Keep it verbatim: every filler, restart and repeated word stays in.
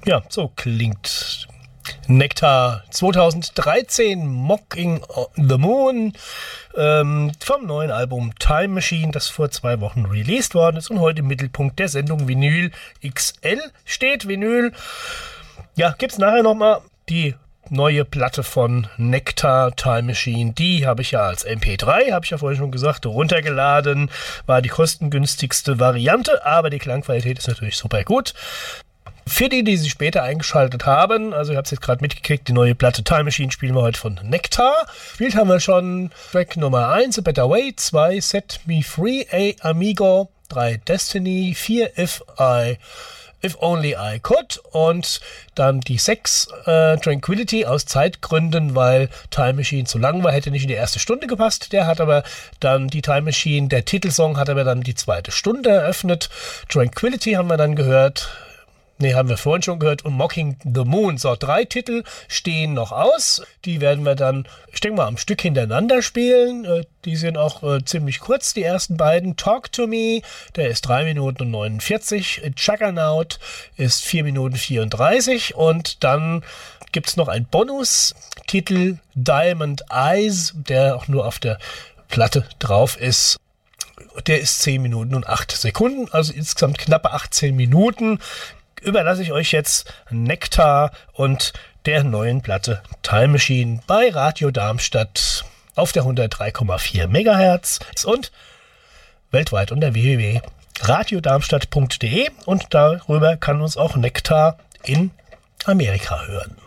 Ja, so klingt Nektar zweitausenddreizehn, Mocking the Moon, ähm, vom neuen Album Time Machine, das vor zwei Wochen released worden ist und heute im Mittelpunkt der Sendung Vinyl X L steht. Vinyl, ja, gibt's nachher nochmal die neue Platte von Nektar, Time Machine, die habe ich ja als M P drei, habe ich ja vorhin schon gesagt, runtergeladen, war die kostengünstigste Variante, aber die Klangqualität ist natürlich super gut. Für die, die sich später eingeschaltet haben, also ihr habt es jetzt gerade mitgekriegt, die neue Platte Time Machine spielen wir heute von Nektar. Spielt haben wir schon Track Nummer eins, A Better Way, zwei Set Me Free, A Amigo, drei Destiny, vier If I... If Only I Could und dann die sechs äh, Tranquility aus Zeitgründen, weil Time Machine zu lang war, hätte nicht in die erste Stunde gepasst. Der hat aber dann die Time Machine, der Titelsong hat aber dann die zweite Stunde eröffnet. Tranquility haben wir dann gehört. Ne, haben wir vorhin schon gehört. Und Mocking the Moon. So, drei Titel stehen noch aus. Die werden wir dann, ich denke mal, am Stück hintereinander spielen. Äh, die sind auch äh, ziemlich kurz, die ersten beiden. Talk to Me, der ist drei Minuten und neunundvierzig. Juggernaut ist vier Minuten vierunddreißig. Und dann gibt es noch einen Bonus-Titel, Diamond Eyes, der auch nur auf der Platte drauf ist. Der ist zehn Minuten und acht Sekunden, also insgesamt knappe achtzehn Minuten. Überlasse ich euch jetzt Nektar und der neuen Platte Time Machine bei Radio Darmstadt auf der hundertdrei Komma vier Megahertz und weltweit unter w w w punkt radiodarmstadt punkt de und darüber kann uns auch Nektar in Amerika hören.